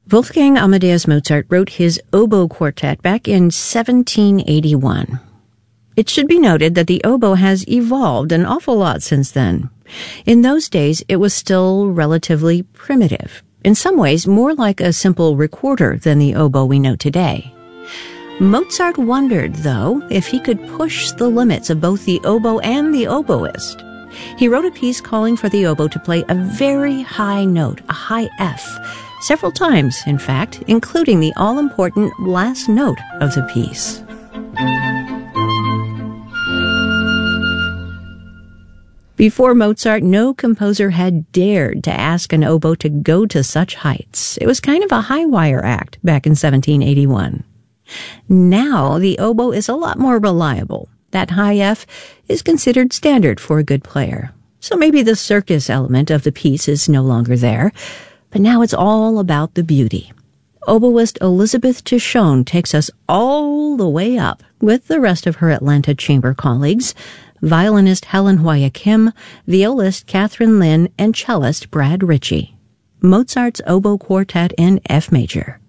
Wolfgang Amadeus Mozart wrote his oboe quartet back in 1781. It should be noted that the oboe has evolved an awful lot since then. In those days, it was still relatively primitive, in some ways more like a simple recorder than the oboe we know today. Mozart wondered, though, if he could push the limits of both the oboe and the oboist. He wrote a piece calling for the oboe to play a very high note, a high F, several times, in fact, including the all-important last note of the piece. Before Mozart, no composer had dared to ask an oboe to go to such heights. It was kind of a high-wire act back in 1781. Now, the oboe is a lot more reliable. That high F is considered standard for a good player. So maybe the circus element of the piece is no longer there. But now it's all about the beauty. Oboist Elizabeth Tichon takes us all the way up with the rest of her Atlanta chamber colleagues, violinist Helen Hoya Kim, violist Catherine Lin, and cellist Brad Ritchie. Mozart's Oboe Quartet in F major.